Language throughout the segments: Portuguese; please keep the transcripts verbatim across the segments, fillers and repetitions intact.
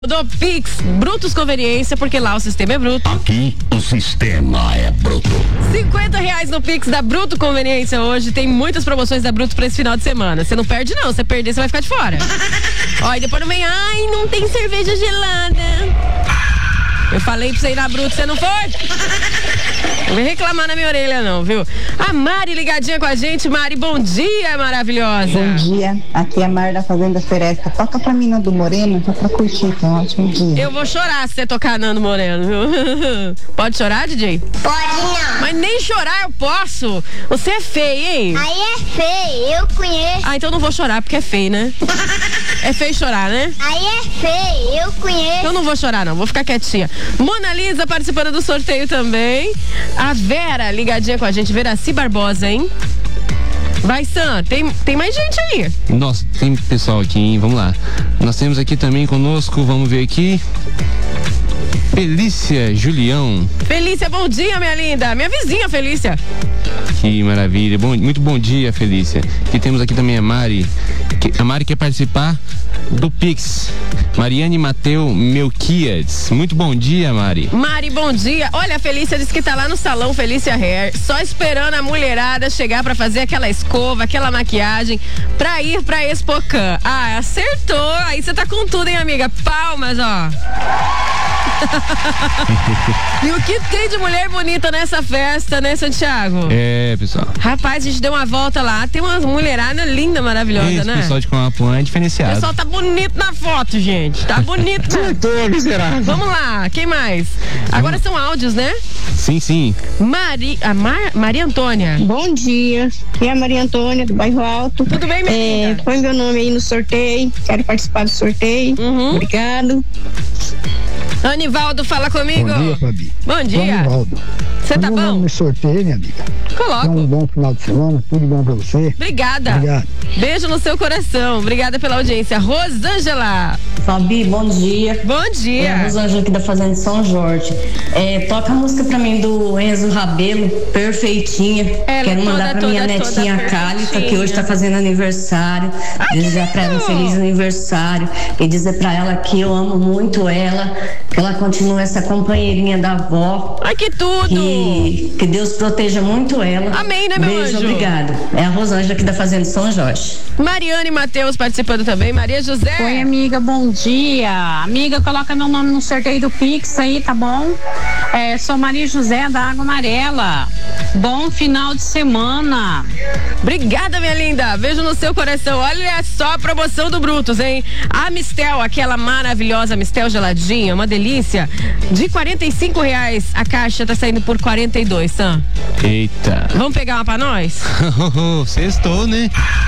Do Pix, Brutos Conveniência, porque lá o sistema é bruto. Aqui o sistema é bruto. cinquenta reais no Pix da Bruto Conveniência hoje. Tem muitas promoções da Bruto pra esse final de semana. Você não perde não, se perder você vai ficar de fora. Ó, e depois não vem, ai, não tem cerveja gelada. Eu falei pra você ir na Bruto, você não foi? Não vem reclamar na minha orelha não, viu? A Mari ligadinha com a gente. Mari, bom dia, maravilhosa. Bom dia, aqui é a Mari da Fazenda Seresta. Toca pra mim Nando Moreno, só pra curtir, tá um ótimo dia. Eu vou chorar se você tocar Nando Moreno, viu? Pode chorar, D J? Pode não. Mas nem chorar eu posso. Você é feio, hein? Aí é feio, eu conheço. Ah, então não vou chorar porque é feio, né? É feio chorar, né? Aí é feio, eu conheço. Eu não vou chorar não, vou ficar quietinha. Mona Lisa participando do sorteio também. A Vera ligadinha com a gente, Veraci Barbosa, hein? Vai, Sam, tem, tem mais gente aí. Nossa, tem pessoal aqui, hein? Vamos lá. Nós temos aqui também conosco, vamos ver aqui. Felícia Julião. Felícia, bom dia, minha linda. Minha vizinha, Felícia. Que maravilha. Bom, muito bom dia, Felícia. E temos aqui também a Mari. Que, a Mari quer participar do Pix. Mariane Mateu Melquiades. Muito bom dia, Mari. Mari, bom dia. Olha, a Felícia disse que tá lá no salão Felícia Hair, só esperando a mulherada chegar pra fazer aquela escova, aquela maquiagem, pra ir pra Expocan. Ah, acertou. Aí você tá com tudo, hein, amiga? Palmas, ó. E o que tem de mulher bonita nessa festa, né, Santiago? É, pessoal. Rapaz, a gente deu uma volta lá, tem uma mulherada linda, maravilhosa, Esse né? pessoal de Camapuã é O diferenciado. pessoal tá bonito na foto, gente. Tá bonito. Vamos lá, quem mais? Agora são áudios, né? Sim, sim. Mari, a Mar, Maria Antônia. Bom dia, aqui é a Maria Antônia do Bairro Alto. Tudo bem, minha é, linda? Põe meu nome aí no sorteio, quero participar do sorteio. Uhum. Obrigado. Anivaldo, fala comigo. Bom dia, Fabi. Bom dia. Anivaldo. Você tá bom? Me sorteio, minha amiga. Coloco. Tenha um bom final de semana, tudo bom pra você. Obrigada. Obrigado. Beijo no seu coração. Obrigada pela audiência. Rosângela. Fabi, bom dia. Bom dia. É a Rosângela aqui da Fazenda de São Jorge. É, toca a música pra mim do Enzo Rabelo, Perfeitinha. Ela Quero é mandar toda, pra minha toda, netinha toda Cálita, que hoje tá fazendo aniversário. Ai, Desejar pra ela um feliz aniversário. E dizer pra ela que eu amo muito ela, que ela continue essa companheirinha da avó. Ai, que tudo. Que, que Deus proteja muito ela. Amém, né, meu Beijo, anjo? obrigado. É a Rosângela aqui da Fazenda de São Jorge. Mariane Matheus participando também. Maria José. Oi, amiga, bom dia. Amiga, coloca meu nome no sorteio do Pix aí, tá bom? É, sou Maria José da Água Amarela. Bom final de semana. Obrigada, minha linda. Beijo no seu coração. Olha só a promoção do Brutus, hein? A Mistel, aquela maravilhosa Mistel geladinha, uma delícia. De quarenta e cinco reais a caixa tá saindo por quarenta e dois, Sam. Eita. Vamos pegar uma pra nós? Sextou, né?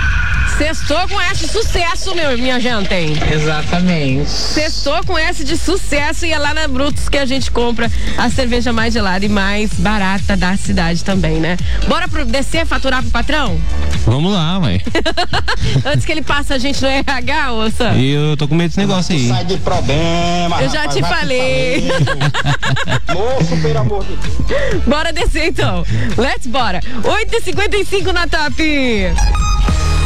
Sextou com esse sucesso, meu, minha gente, hein? Exatamente. Sextou com esse de sucesso e é lá na Brutus que a gente compra a cerveja mais gelada e mais barata da cidade também, né? Bora pro descer, faturar pro patrão? Vamos lá, mãe. Antes que ele passe a gente no R H, moça. E eu tô com medo desse negócio aí. Sai de problema. Eu já rapaz, te vai falei. Moço, pelo amor de Deus. Bora descer então. Let's bora. oito e cinquenta e cinco na T A P.